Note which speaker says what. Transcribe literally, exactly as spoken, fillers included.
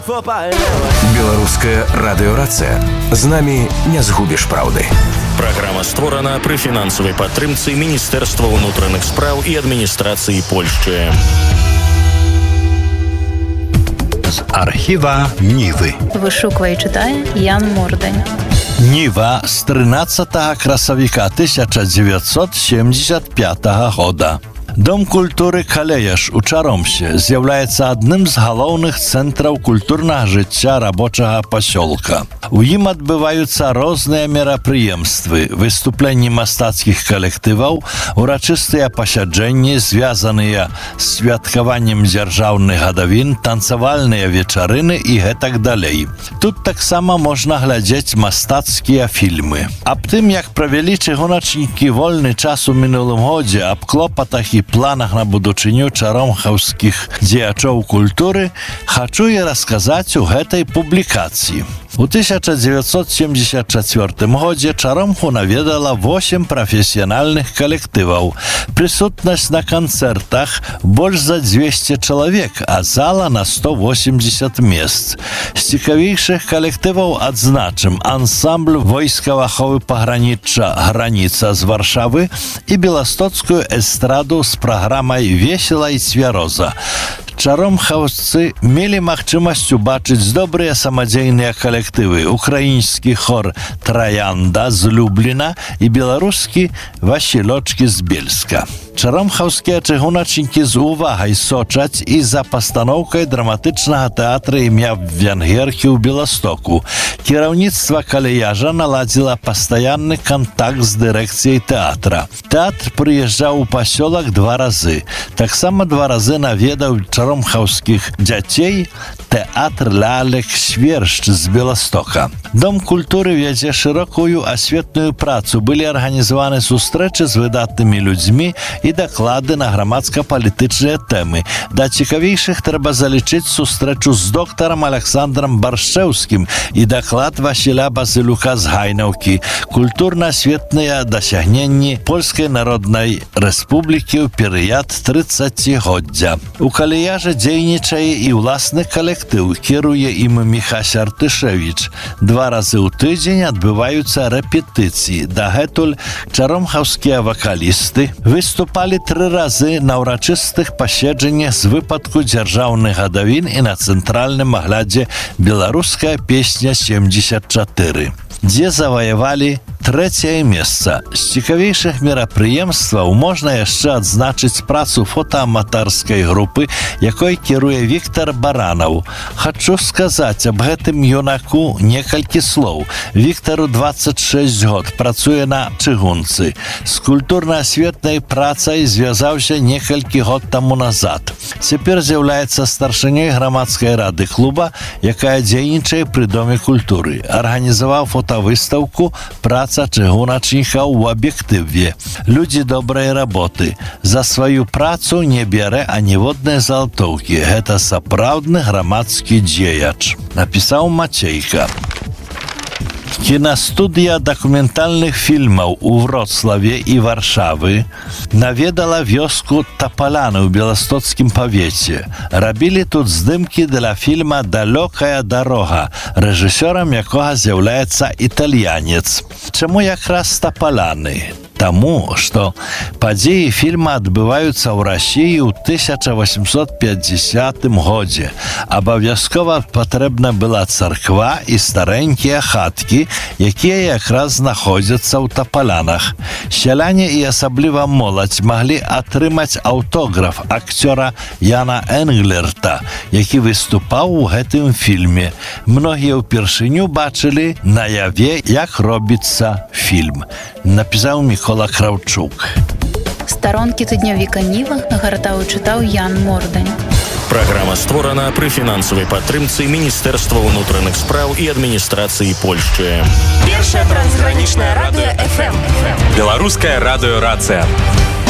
Speaker 1: Беларуская радыёрацыя. З намі не згубіш праўды.
Speaker 2: Праграма створана пры фінансавай падтрымцы Міністэрства ўнутраных спраў і адміністрацыі Польшчы.
Speaker 3: З архіва Нівы.
Speaker 4: Вышуквае і чытае Ян Мордань.
Speaker 3: Ніва з трынаццатага красавіка тысяча дзевяцьсот семьдесят пятага года. Дом культуры «Калеяш» у Чаромсе з'яўляецца адным з галоўных цэнтраў культурнага жыцця рабочага пасёлка. У ім адбываюцца розныя мерапрыемствы, выступленні мастацкіх калектываў, урачыстыя пасяджэнні, звязаныя з святкаваннем дзяржаўных гадавін, танцавальныя вечарыны і гэтак далей. Тут таксама можна глядзець мастацкія фільмы. Аб тым, як правялі чыгуначнікі вольны час у мінулым годзе, аб клопатах і планах на будучыню чаромхаўскіх дзеячоў культуры, хачу я расказаць у гэтай публікацыі. У тысяча дзевяцьсот семьдесят чацвёртым годзе Чаромху наведала восем прафесіянальных калектываў. Прысутнасць на канцэртах больш за дзвесце чалавек, а зала на сто восемьдесят мест. З цікавейшых калектываў адзначым ансамбль войскава-аховы пагранічча «Граніца» з Варшавы і беластоцкую эстраду з праграмай «Весела і цвяроза». Чаромхаўцы мелі магчымасць убачыць добрыя самадзейныя калектывы, украінскі хор «Траянда» з Любліна і беларускі «Васілочкі» з Бельска. Чаромхаўскія чыгуначнікі з увагай сочаць і за пастаноўкай драматычнага тэатра імя Венгеркі ў Беластоку. Кіраўніцтва «Калеяжа» наладзіла пастаянны кантакт з дырэкцыяй тэатра. Тэатр прыязджаў у пасёлак два разы. Таксама два разы наведаў чаромхаўскіх дзяцей тэатр лялек «Свершч» з Беластока. Дом культуры вядзе шырокую асветную працу. Былі арганізаваны сустрэчы з выдатнымі людзьмі і даклады на грамадска-палітычныя тэмы. Да цікавейшых трэба залічыць сустрэчу з доктарам Александрам Баршчэўскім і даклад Васіля Базылюка з Гайнаўкі. Культурна-асветныя дасягненні Польскай Народнай Рэспублікі ў перыяд трыццацігоддзя. У «Калеяжа» дзейнічае і ўласны калектыў, кіруе ім Міхась Артышевіч. Два разы ў тыдзень адбываюцца рэпетыцыі. Дагэтуль чаромхаўскія вакалісты выступалі тры разы на ўрачыстых паседжаннях з выпадку дзяржаўных гадавін і на цэнтральным аглядзе «Беларуская песня семьдесят чатыры», дзе заваявалі трэцяе месца. З цікавейшых мерапрыемстваў можна яшчэ адзначыць працу фотааматарскай групы, якой кіруе Віктор Баранаў. Хачу сказаць аб гэтым юнаку некалькі слоў. Віктару двадцать шесть год, працуе на чыгунцы. З культурна-асветнай працай звязаўся некалькі год таму назад. Цяпер з'яўляецца старшынёй грамадскай рады клуба, якая дзейнічае пры Доме культуры. Арганізаваў фотавыстаўку «Праца чыгуначніка ў аб'ектыве». Людзі добрай работы. За сваю працу не бярэ аніводнай залтоўкі. Гэта сапраўдны грамадскі дзеяч, напісаў Мацейка. Кінастудыя дакументальных фільмаў у Вроцлаве і Варшавы наведала вёску Тапаляны ў беластоцкім павеце. Рабілі тут здымкі для фільма «Далёкая дарога», рэжысёрам якога з'яўляецца італьянец. Чаму якраз Тапаляны? Таму, што падзеі фільма адбываюцца ў Расіі ў тысяча восемьсот пятьдесятым годзе. Абавязкова патрэбна была царква і старэнькія хаткі, якія якраз знаходзяцца ў Тапалянах. Сяляне і асабліва моладзь маглі атрымаць аўтограф акцёра Яна Энглерта, які выступаў у гэтым фільме. Многія ўпершыню бачылі наяве, як робіцца фільм, напісаў Мікола Кравчук.
Speaker 4: Старонкі тыднёвіка Ніва гартаў і чытаў Ян Мордань.
Speaker 2: Праграма створана пры фінансавай падтрымцы Міністэрства ўнутраных спраў і адміністрацыі Польшчы.
Speaker 5: Першая трансгранічная радыё эф эм. Беларуская радыёрацыя.